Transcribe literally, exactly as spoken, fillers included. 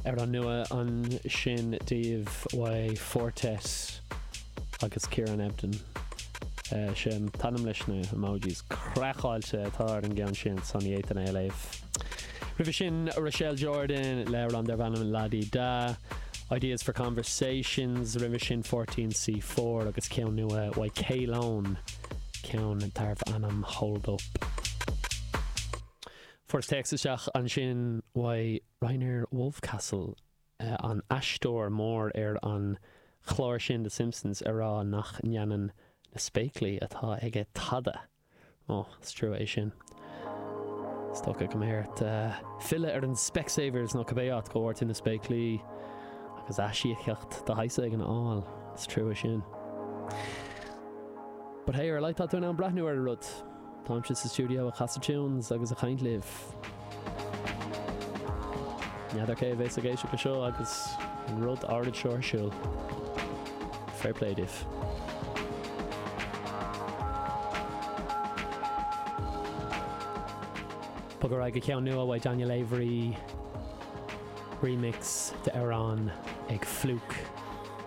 ar an nua an sin Dave Y Fortes agus Kieran Ebden uh, sin tanam leis na emojis cracháilte tar an gan sin san éan é leif River sin Rochelle Jordan le an der van ladi da Ideas for Conversations River sin fourteen C four agus cean nua Y K Lone cean tarf anam hold up First Texas an sin Y Rainer Wolfcastle uh, an Astor mór ar an chlár sin The Simpsons ará nach njanan na spéiclí atá ige tada. Oh, it's true é sin. Stocha go méirt uh, fille ar an Specsavers nó cabéat gohairt in na spéiclí agus asíocht da haise ag an áil. It's true é sin. But hey, ar leit tá tú an brathnú ar a rud. Táim si sa studio a Chasa Tunes agus a chaint liv. Neadar cé bhéis a géisio go seo agus an rud ardid seoir siúil. Fair play, Div. Pagor ag a ceann nua bhaid Daniel Avery remix de Iran ag Fluke